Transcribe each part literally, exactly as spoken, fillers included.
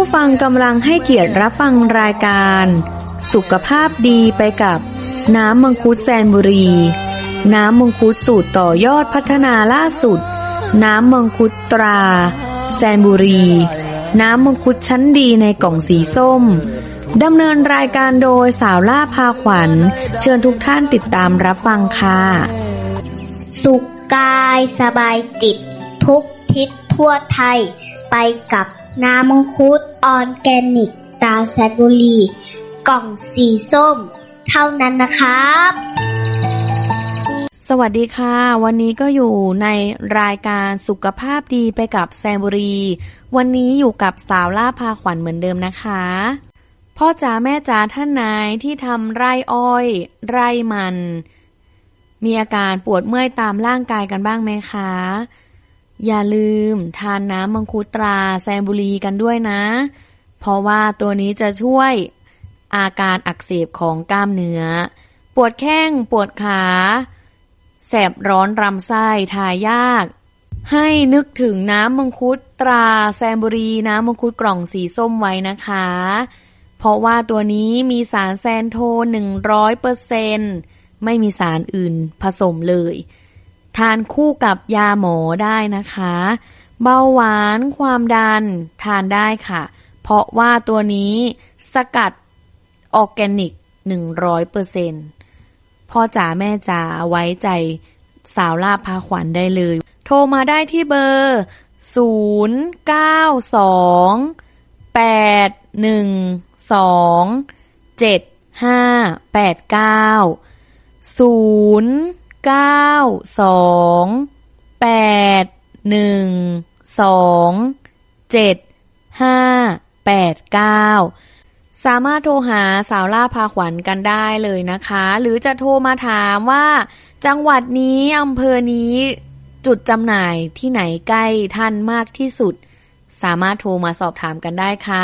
ฟังกำลังให้เกียรติรับฟังรายการสุขภาพดีไปกับน้ำมังคุดแสนบุรีน้ำมังคุดสูตรต่อยอดพัฒนาล่าสุดน้ำมังคุดตราแสนบุรีน้ำมังคุดชั้นดีในกล่องสีส้มดำเนินรายการโดยสาวล่าพาขวัญเชิญทุกท่านติดตามรับฟังค่ะสุขกายสบายจิตทุกทิศทั่วไทยไปกับน้ำมังคุดออร์แกนิกตราแสนบุรีกล่องสีส้มเท่านั้นนะครับสวัสดีค่ะวันนี้ก็อยู่ในรายการสุขภาพดีไปกับแสนบุรีวันนี้อยู่กับสาวล่าพาขวัญเหมือนเดิมนะคะพ่อจ๋าแม่จ๋าท่านไหนที่ทำไร่อ้อยไร่มันมีอาการปวดเมื่อยตามร่างกายกันบ้างไหมคะอย่าลืมทานน้ำมังคุดตราแสนบุรีกันด้วยนะเพราะว่าตัวนี้จะช่วยอาการอักเสบของกล้ามเนื้อปวดแข้งปวดขาแสบร้อนลำไส้ถ่ายยากให้นึกถึงน้ำมังคุดตราแสนบุรีน้ำมังคุดกล่องสีส้มไว้นะคะเพราะว่าตัวนี้มีสารแซนโทน หนึ่งร้อยเปอร์เซ็นต์ ไม่มีสารอื่นผสมเลยทานคู่กับยาหมอได้นะคะเบาหวานความดันทานได้ค่ะเพราะว่าตัวนี้สกัดออร์แกนิก หนึ่งร้อยเปอร์เซ็นต์ พ่อจ๋าแม่จ๋าไว้ใจสาวล่าพาขวัญได้เลยโทรมาได้ที่เบอร์ศูนย์ เก้า สอง แปด หนึ่ง สอง เจ็ด ห้า แปด เก้า ศูนย์ เก้า สอง แปด หนึ่ง สอง เจ็ด ห้า แปด เก้าสามารถโทรหาสาวล่าพาขวัญกันได้เลยนะคะหรือจะโทรมาถามว่าจังหวัดนี้อำเภอนี้จุดจำหน่ายที่ไหนใกล้ท่านมากที่สุดสามารถโทรมาสอบถามกันได้ค่ะ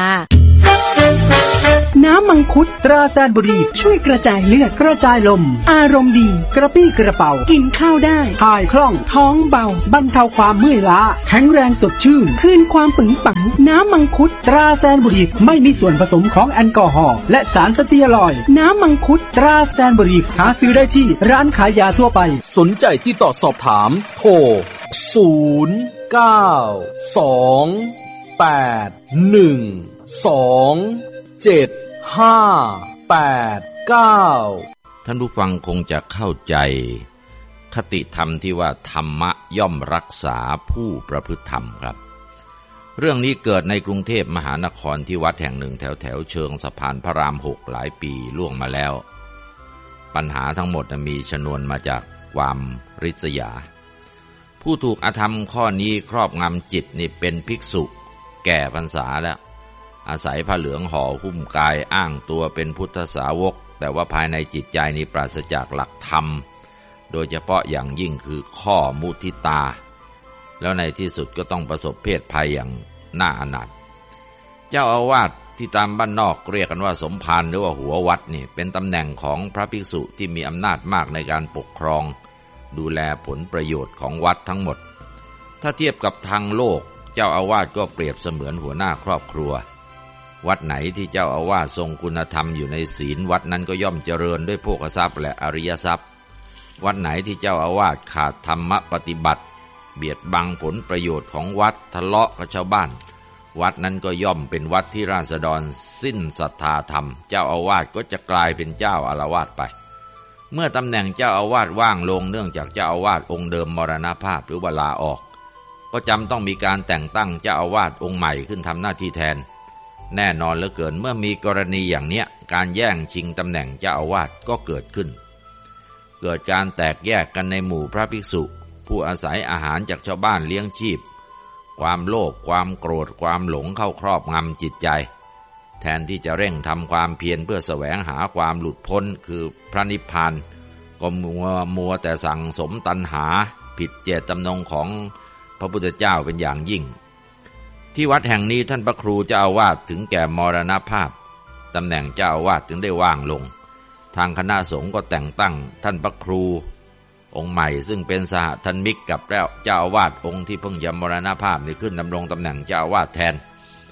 น้ำมังคุดตราแสนบุรีช่วยกระจายเลือดกระจายลมอารมณ์ดีกระปี้กระเป๋ากินข้าวได้ถ่ายคล่องท้องเบาบรรเทาความเมื่อยล้าแข็งแรงสดชื่นคืนความปึงปังน้ำมังคุดตราแสนบุรีไม่มีส่วนผสมของแอลกอฮอล์และสารสเตียรอยด์น้ำมังคุดตราแสนบุรีหาซื้อได้ที่ร้านขายยาทั่วไปสนใจติดต่อสอบถามโทรศูนย์ เก้า สอง แปด หนึ่ง สอง เจ็ด ห้า แปด เก้าท่านผู้ฟังคงจะเข้าใจคติธรรมที่ว่าธรรมะย่อมรักษาผู้ประพฤติธรรมครับเรื่องนี้เกิดในกรุงเทพมหานครที่วัดแห่งหนึ่งแถวแถวเชิงสะพานพระรามหกหลายปีล่วงมาแล้วปัญหาทั้งหมดมีชนวนมาจากความริษยาผู้ถูกอธรรมข้อนี้ครอบงำจิตนี่เป็นภิกษุแก่พรรษาแล้วอาศัยผ้าเหลืองห่อหุ้มกายอ้างตัวเป็นพุทธสาวกแต่ว่าภายในจิตใจนี้ปราศจากหลักธรรมโดยเฉพาะอย่างยิ่งคือข้อมุทิตาแล้วในที่สุดก็ต้องประสบเพศภัยอย่างน่าอนาถเจ้าอาวาสที่ตามบ้านนอกเรียกกันว่าสมภารหรือว่าหัววัดนี่เป็นตำแหน่งของพระภิกษุที่มีอำนาจมากในการปกครองดูแลผลประโยชน์ของวัดทั้งหมดถ้าเทียบกับทางโลกเจ้าอาวาสก็เปรียบเสมือนหัวหน้าครอบครัววัดไหนที่เจ้าอาวาสทรงคุณธรรมอยู่ในศีลวัดนั้นก็ย่อมเจริญด้วยโภคทรัพย์และอริยทรัพย์วัดไหนที่เจ้าอาวาสขาดธรรมปฏิบัติเบียดบังผลประโยชน์ของวัดทะเลาะกับชาวบ้านวัดนั้นก็ย่อมเป็นวัดที่ราษฎรสิ้นศรัทธาธรรมเจ้าอาวาสก็จะกลายเป็นเจ้าอาละวาสไปเมื่อตำแหน่งเจ้าอาวาสว่างลงเนื่องจากเจ้าอาวาสองค์เดิมมรณภาพหรือว่าลาออกก็จำต้องมีการแต่งตั้งเจ้าอาวาสองค์ใหม่ขึ้นทำหน้าที่แทนแน่นอนเหลือเกินเมื่อมีกรณีอย่างเนี้ยการแย่งชิงตำแหน่งเจ้าอาวาสก็เกิดขึ้นเกิดการแตกแยกกันในหมู่พระภิกษุผู้อาศัยอาหารจากชาวบ้านเลี้ยงชีพความโลภความโกรธความหลงเข้าครอบงำจิตใจแทนที่จะเร่งทำความเพียรเพื่อแสวงหาความหลุดพ้นคือพระนิพพานก็มัวมัวแต่สั่งสมตัณหาผิดเจตจำนงของพระพุทธเจ้าเป็นอย่างยิ่งที่วัดแห่งนี้ท่านพระครูเจ้าอาวาสถึงแก่มรณภาพตำแหน่งเจ้าอาวาสถึงได้ว่างลงทางคณะสงฆ์ก็แต่งตั้งท่านพระครูองค์ใหม่ซึ่งเป็นสหธรรมิกกับเจ้าอาวาสองค์ที่เพิ่งจะมรณภาพนี่ขึ้นดำรงตำแหน่งเจ้าอาวาสแทน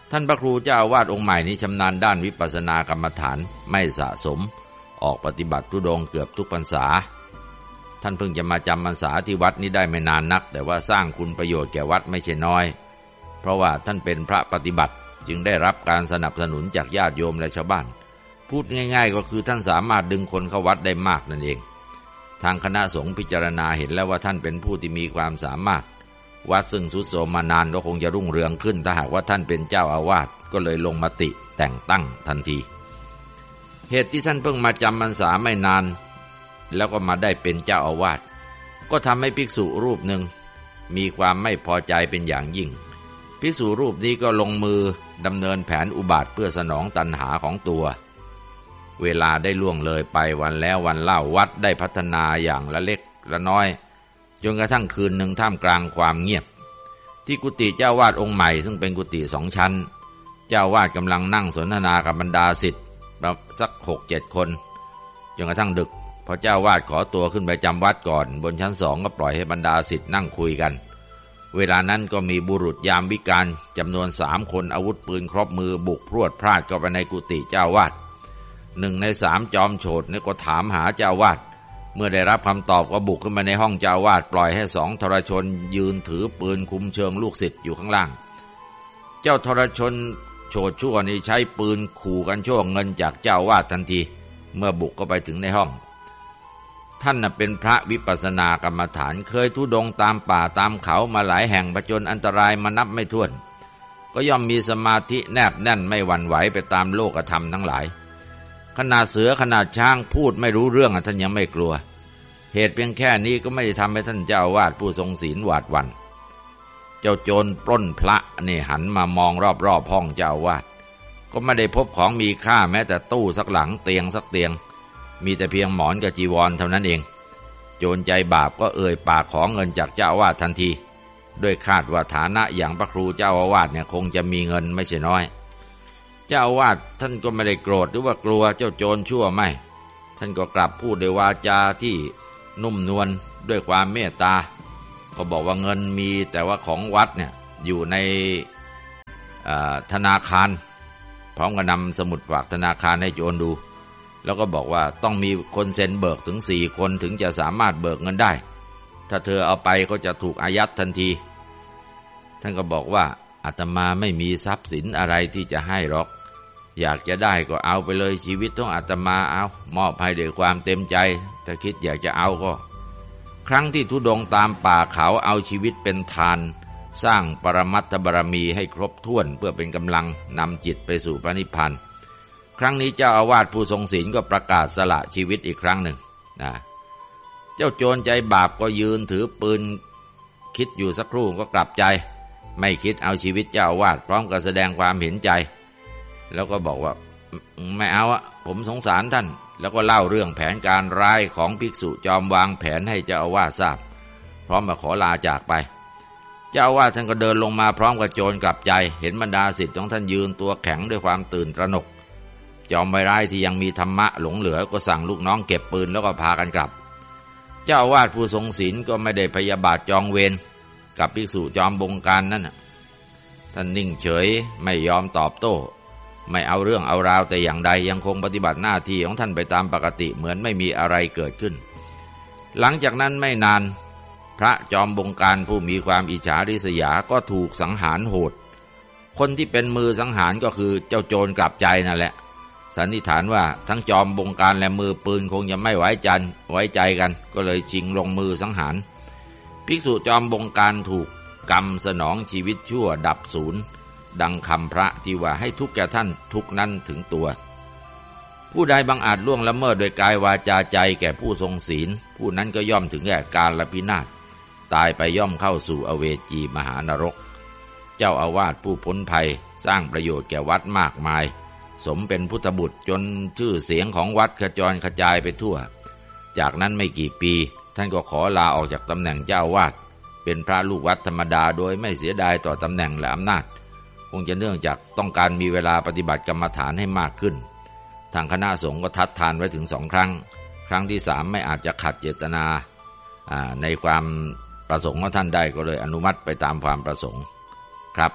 ท่านพระครูเจ้าอาวาสองค์ใหม่นี้ชำนาญด้านวิปัสสนากรรมฐานไม่สะสมออกปฏิบัติธุดงค์เกือบทุกพรรษาท่านเพิ่งจะมาจำพรรษาที่วัดนี้ได้ไม่นานนักแต่ว่าสร้างคุณประโยชน์แก่วัดไม่ใช่น้อยเพราะว่าท่านเป็นพระปฏิบัติจึงได้รับการสนับสนุนจากญาติโยมและชาวบ้านพูดง่ายๆก็คือท่านสามารถดึงคนเข้าวัดได้มากนั่นเองทางคณะสงฆ์พิจารณาเห็นแล้วว่าท่านเป็นผู้ที่มีความสามารถวัดซึ่งทรุดโทรมมานานก็คงจะรุ่งเรืองขึ้นถ้าหากว่าท่านเป็นเจ้าอาวาสก็เลยลงมติแต่งตั้งทันทีเหตุที่ท่านเพิ่งมาจำพรรษาไม่นานแล้วก็มาได้เป็นเจ้าอาวาสก็ทำให้ภิกษุรูปหนึ่งมีความไม่พอใจเป็นอย่างยิ่งภิกษุรูปนี้ก็ลงมือดำเนินแผนอุบาทเพื่อสนองตัณหาของตัวเวลาได้ล่วงเลยไปวันแล้ววันเล่าวัดได้พัฒนาอย่างละเล็กละน้อยจนกระทั่งคืนหนึ่งท่ามกลางความเงียบที่กุฏิเจ้าวาดองค์ใหม่ซึ่งเป็นกุฏิสองชั้นเจ้าวาดกำลังนั่งสนทนากับบรรดาศิษย์สักหกเจ็ดคนจนกระทั่งดึกพอเจ้าวาดขอตัวขึ้นไปจำวัดก่อนบนชั้นสองก็ปล่อยให้บรรดาศิษย์นั่งคุยกันเวลานั้นก็มีบุรุษยามวิกาลจำนวนสามคนอาวุธปืนครบมือบุกพรวดพราดเข้าไปในกุฏิเจ้าวาดหนึ่งในสามจอมโฉดนี่ก็ถามหาเจ้าวาดเมื่อได้รับคำตอบก็บุกขึ้นมาในห้องเจ้าวาดปล่อยให้สองทรชนยืนถือปืนคุมเชิงลูกศิษย์อยู่ข้างล่างเจ้าทรชนโฉดชั่วนี้ใช้ปืนขู่กันโชคเงินจากเจ้าวาดทันทีเมื่อบุกเข้าไปถึงในห้องท่านน่ะเป็นพระวิปัสสนากรรมฐานเคยธุดงค์ตามป่าตามเขามาหลายแห่งผจญอันตรายมานับไม่ถ้วนก็ย่อมมีสมาธิแนบแน่นไม่หวั่นไหวไปตามโลกธรรมทั้งหลายขนาดเสือขนาดช้างพูดไม่รู้เรื่องท่านยังไม่กลัวเหตุเพียงแค่นี้ก็ไม่ได้ทำให้ท่านเจ้าอาวาสผู้ทรงศีลหวาดหวั่นเจ้าโจรปล้นพระนี่หันมามองรอบๆห้องเจ้าอาวาสก็ไม่ได้พบของมีค่าแม้แต่ตู้สักหลังเตียงสักเตียงมีแต่เพียงหมอนกับจีวรเท่านั้นเองโจรใจบาปก็เอ่ยปากขอเงินจากเจ้าอาวาสทันทีด้วยคาดว่าฐานะอย่างพระครูเจ้าอาวาสเนี่ยคงจะมีเงินไม่ใช่น้อยเจ้าอาวาสท่านก็ไม่ได้โกรธหรือว่ากลัวเจ้าโจรชั่วไม่ท่านก็กลับพูดด้วยวาจาที่นุ่มนวลด้วยความเมตตาก็บอกว่าเงินมีแต่ว่าของวัดเนี่ยอยู่ในธนาคารพร้อมกับนำสมุดฝากธนาคารให้โจรดูแล้วก็บอกว่าต้องมีคนเซ็นเบิกถึงสี่คนถึงจะสามารถเบิกเงินได้ถ้าเธอเอาไปก็จะถูกอายัดทันทีท่านก็บอกว่าอาตมาไม่มีทรัพย์สินอะไรที่จะให้หรอกอยากจะได้ก็เอาไปเลยชีวิตของอาตมาเอามอบให้ด้วยความเต็มใจถ้าคิดอยากจะเอาก็ครั้งที่ธุดงค์ตามป่าเขาเอาชีวิตเป็นทานสร้างปรมัตถบารมีให้ครบถ้วนเพื่อเป็นกำลังนำจิตไปสู่พระนิพพานครั้งนี้เจ้าอาวาสผู้ทรงศีลก็ประกาศสละชีวิตอีกครั้งหนึ่งนะเจ้าโจรใจบาปก็ยืนถือปืนคิดอยู่สักครู่ก็กลับใจไม่คิดเอาชีวิตเจ้าอาวาสพร้อมกับแสดงความเห็นใจแล้วก็บอกว่าไม่เอาอะผมสงสารท่านแล้วก็เล่าเรื่องแผนการร้ายของภิกษุจอมวางแผนให้เจ้าอาวาสทราบพร้อมมาขอลาจากไปเจ้าอาวาสท่านก็เดินลงมาพร้อมกับโจรกลับใจเห็นบรรดาศิษย์ของท่านยืนตัวแข็งด้วยความตื่นตระหนกจอมวายร้ายที่ยังมีธรรมะหลงเหลือก็สั่งลูกน้องเก็บปืนแล้วก็พากันกลับเจ้าอาวาสผู้ทรงศีลก็ไม่ได้พยาบาทจองเวรกับภิกษุจอมบงการนั่นน่ะท่านนิ่งเฉยไม่ยอมตอบโต้ไม่เอาเรื่องเอาราวแต่อย่างใดยังคงปฏิบัติหน้าที่ของท่านไปตามปกติเหมือนไม่มีอะไรเกิดขึ้นหลังจากนั้นไม่นานพระจอมบงการผู้มีความอิจฉาริษยาก็ถูกสังหารโหดคนที่เป็นมือสังหารก็คือเจ้าโจรกลับใจนั่นแหละสันนิษฐานว่าทั้งจอมบงการและมือปืนคงจะไม่ไว้ใจไว้ใจกันก็เลยชิงลงมือสังหารภิกษุจอมบงการถูกกรรมสนองชีวิตชั่วดับศูนย์ดังคำพระที่ว่าให้ทุกข์แก่ท่านทุกนั้นถึงตัวผู้ใดบังอาจล่วงละเมิดโดยกายวาจาใจแก่ผู้ทรงศีลผู้นั้นก็ย่อมถึงแก่กาลพินาศตายไปย่อมเข้าสู่อเวจีมหานรกเจ้าอาวาสผู้พ้นภัยสร้างประโยชน์แก่วัดมากมายสมเป็นพุทธบุตรจนชื่อเสียงของวัดกระจรกระจายไปทั่วจากนั้นไม่กี่ปีท่านก็ขอลาออกจากตำแหน่งเจ้าอาวาสเป็นพระลูกวัดธรรมดาโดยไม่เสียดายต่อตำแหน่งและอำนาจคงจะเนื่องจากต้องการมีเวลาปฏิบัติกรรมฐานให้มากขึ้นทางคณะสงฆ์ก็ทัดทานไว้ถึงสองครั้งครั้งที่สามไม่อาจจะขัดเจตนาในความประสงค์ของท่านได้ก็เลยอนุมัติไปตามความประสงค์ครับ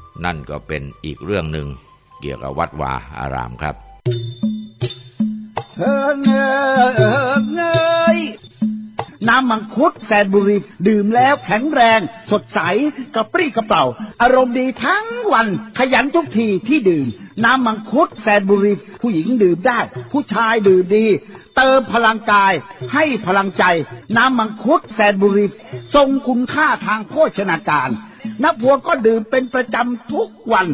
นั่นก็เป็นอีกเรื่องหนึ่งเกี่ยวกับวัดวาอารามครับเฮ้ยเงยเงยน้ำมังคุดแสนบุรีดื่มแล้วแข็งแรงสดใสกระปรี้กระเป๋าอารมณ์ดีทั้งวันขยันทุกทีที่ดื่มน้ำมังคุดแสนบุรีผู้หญิงดื่มได้ผู้ชายดื่มดีเติมพลังกายให้พลังใจน้ำมังคุดแสนบุรีทรงคุณค่าทางโภชนาการนักบวชก็ดื่มเป็นประจำทุกวัน